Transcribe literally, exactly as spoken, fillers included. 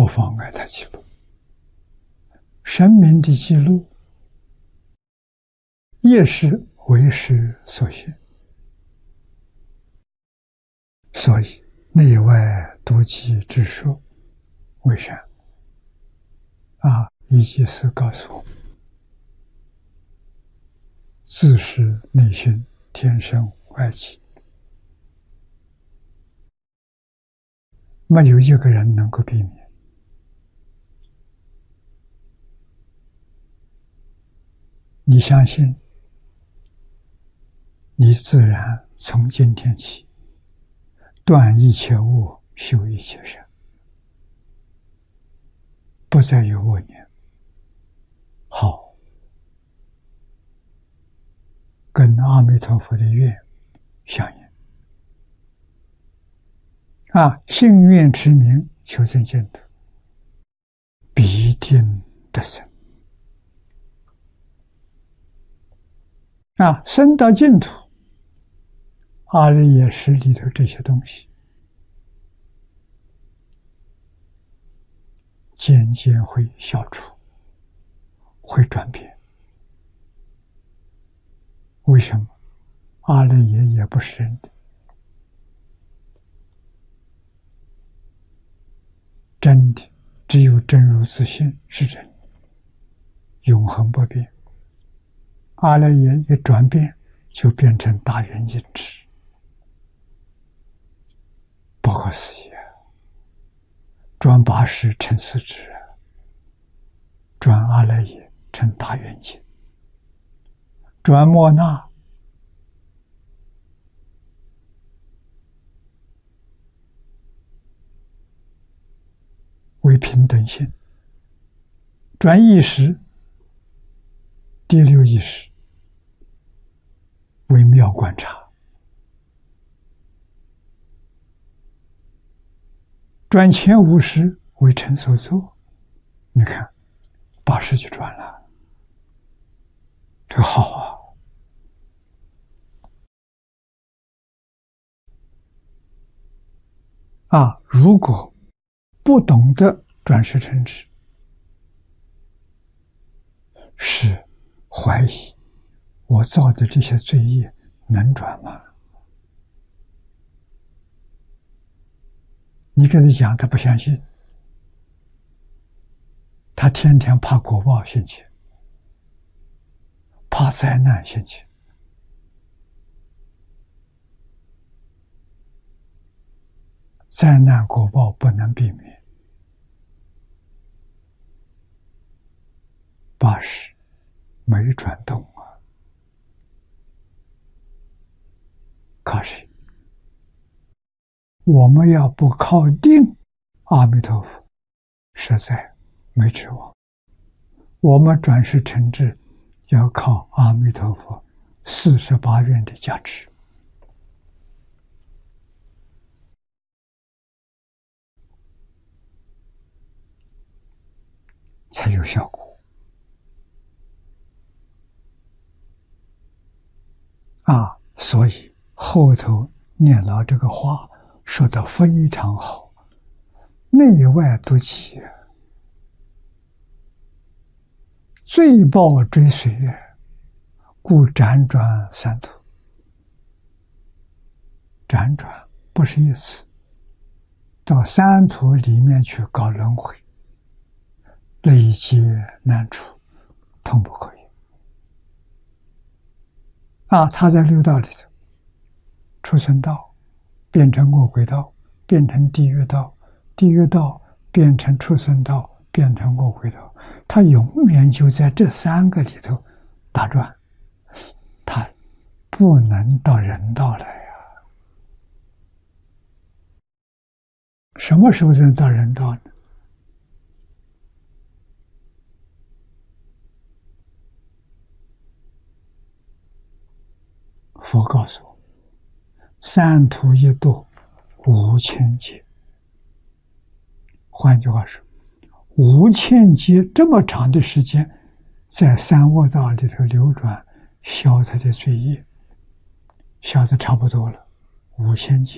不妨碍他记录。神明的记录也是为识所现，所以内外多记之说为善。啊，一即是告诉我们，自是内心天生外记，没有一个人能够避免。你相信，你自然从今天起断一切恶，修一切善，不再有恶念。好，跟阿弥陀佛的愿相应。啊，信愿持名，求证净土，必定得生。啊，生到净土，阿赖耶识里头这些东西，渐渐会消除，会转变。为什么？阿赖耶也不是真的，真的只有真如自性是真的，永恒不变。阿赖耶一转变，就变成大圆镜智，不可思议啊！转八识成四智，转阿赖耶成大圆镜，转莫那为平等性，转意识第六意识为妙观察，转前五识为成所作。你看，八识就转了，这个好啊！啊，如果不懂得转识成智，是怀疑我造的这些罪业能转吗？你跟他讲，他不相信，他天天怕果报现前，怕灾难现前。灾难果报不能避免，八识没转动啊，靠谁？我们要不靠定阿弥陀佛，实在没指望。我们转世成智，要靠阿弥陀佛四十八愿的加持，才有效果。啊，所以后头念老这个话说得非常好，内外都记，罪报追随，故辗转三途。辗转不是一次，到三途里面去搞轮回，累劫难除，痛不可言。啊，他在六道里头，畜生道变成恶鬼道，变成地狱道，地狱道变成畜生道，变成恶鬼道，他永远就在这三个里头打转，他不能到人道来呀。什么时候才能到人道呢？佛告诉我，三途一度无千劫。换句话说，无千劫这么长的时间，在三恶道里头流转，消他的罪业，消得差不多了，无千劫。